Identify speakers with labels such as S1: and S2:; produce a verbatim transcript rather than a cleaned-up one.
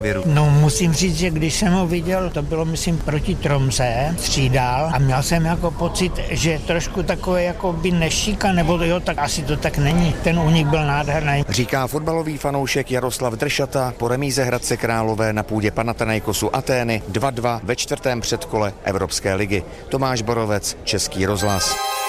S1: No musím říct, že když jsem ho viděl, to bylo myslím proti Tromse, střídal a měl jsem jako pocit, že trošku takové jako by nešíka, nebo jo, tak asi to tak není. Ten únik byl nádherný.
S2: Říká fotbalový fanoušek Jaroslav Dršata po remíze Hradce Králové na půdě Panathinaikosu Atény dva dva ve čtvrtém předkole Evropské ligy. Tomáš Borovec, Český rozhlas.